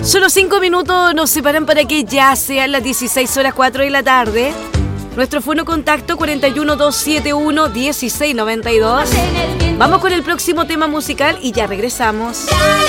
Solo 5 minutos nos separan para que ya sean las 16:04 de la tarde. Nuestro fono contacto 41271-1692. Vamos con el próximo tema musical y ya regresamos.